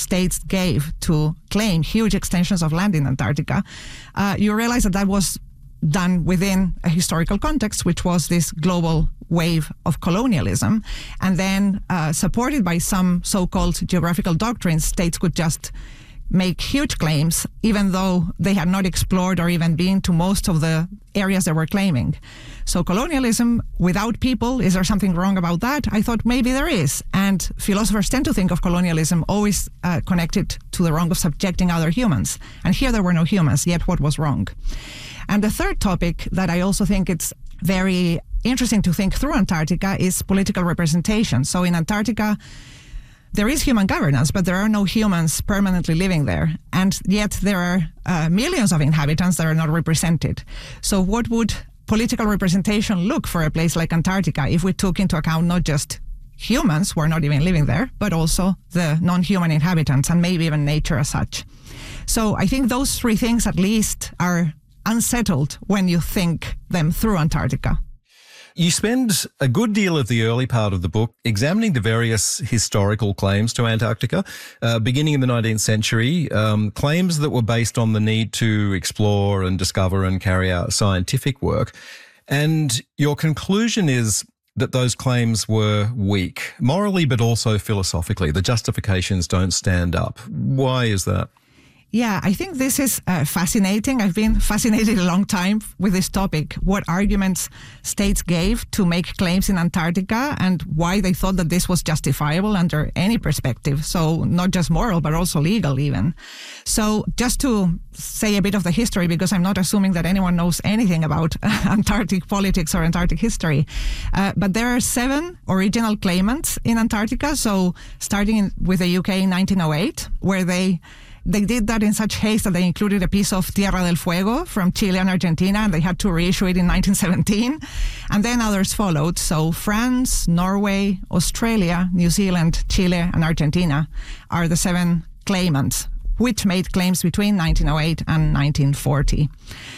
states gave to claim huge extensions of land in Antarctica, you realize that was done within a historical context, which was this global wave of colonialism. And then supported by some so-called geographical doctrines, states could just make huge claims, even though they had not explored or even been to most of the areas they were claiming. So colonialism without people, is there something wrong about that? I thought maybe there is. And philosophers tend to think of colonialism always connected to the wrong of subjecting other humans. And here there were no humans, yet what was wrong? And the third topic that I also think it's very interesting to think through Antarctica is political representation. So in Antarctica, there is human governance, but there are no humans permanently living there. And yet there are millions of inhabitants that are not represented. So what would political representation look for a place like Antarctica if we took into account not just humans who are not even living there, but also the non-human inhabitants and maybe even nature as such? So I think those three things at least are unsettled when you think them through Antarctica. You spend a good deal of the early part of the book examining the various historical claims to Antarctica, beginning in the 19th century, claims that were based on the need to explore and discover and carry out scientific work. And your conclusion is that those claims were weak, morally but also philosophically. The justifications don't stand up. Why is that? Yeah, I think this is fascinating. I've been fascinated a long time with this topic, what arguments states gave to make claims in Antarctica and why they thought that this was justifiable under any perspective. So not just moral, but also legal even. So just to say a bit of the history, because I'm not assuming that anyone knows anything about Antarctic politics or Antarctic history, but there are 7 original claimants in Antarctica. So starting with the UK in 1908, where they did that in such haste that they included a piece of Tierra del Fuego from Chile and Argentina, and they had to reissue it in 1917. And then others followed. So France, Norway, Australia, New Zealand, Chile, and Argentina are the 7 claimants, which made claims between 1908 and 1940.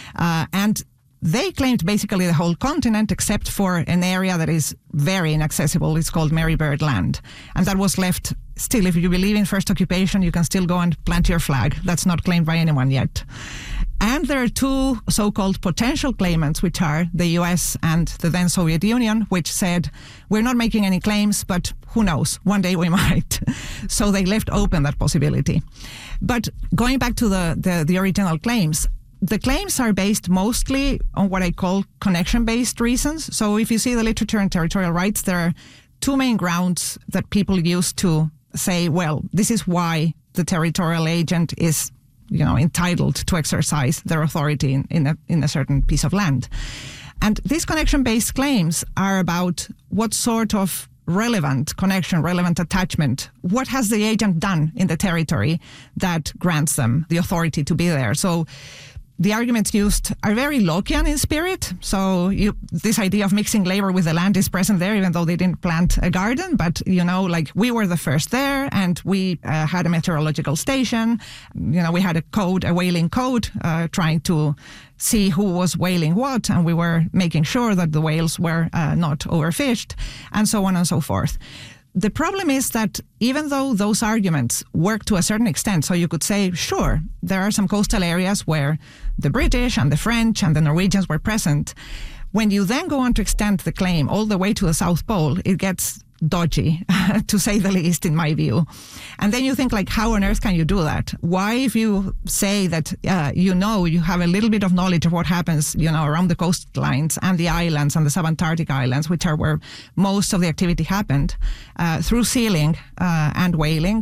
And they claimed basically the whole continent except for an area that is very inaccessible. It's called Mary Bird Land. And that was left still. If you believe in first occupation, you can still go and plant your flag. That's not claimed by anyone yet. And there are 2 so-called potential claimants, which are the US and the then Soviet Union, which said, we're not making any claims, but who knows, one day we might. So they left open that possibility. But going back to the original claims, the claims are based mostly on what I call connection-based reasons. So if you see the literature on territorial rights, there are 2 main grounds that people use to say, well, this is why the territorial agent is, entitled to exercise their authority in a certain piece of land. And these connection-based claims are about what sort of relevant connection, relevant attachment, what has the agent done in the territory that grants them the authority to be there. So the arguments used are very Lockean in spirit. So this idea of mixing labor with the land is present there, even though they didn't plant a garden. But, we were the first there, and we had a meteorological station. We had a whaling code trying to see who was whaling what, and we were making sure that the whales were not overfished, and so on and so forth. The problem is that even though those arguments work to a certain extent, so you could say, sure, there are some coastal areas where the British and the French and the Norwegians were present, when you then go on to extend the claim all the way to the South Pole, it gets dodgy, to say the least, in my view. And then you think, how on earth can you do that? Why, if you say that, you have a little bit of knowledge of what happens, around the coastlines and the islands and the subantarctic islands, which are where most of the activity happened, through sealing and whaling,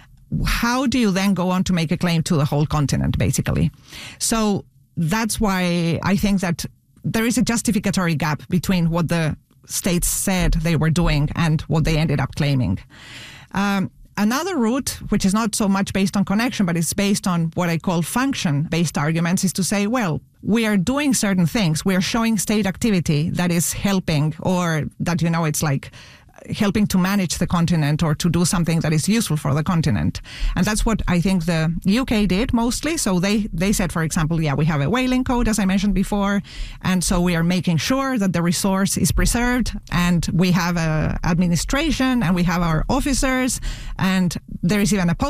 how do you then go on to make a claim to the whole continent, basically? So that's why I think that there is a justificatory gap between what the states said they were doing and what they ended up claiming. Another route, which is not so much based on connection, but it's based on what I call function-based arguments, is to say, well, we are doing certain things. We are showing state activity that is helping, or that, it's helping to manage the continent or to do something that is useful for the continent. And that's what I think the UK did mostly. So they said, for example, we have a whaling code, as I mentioned before, and so we are making sure that the resource is preserved, and we have a administration, and we have our officers, and there is even a post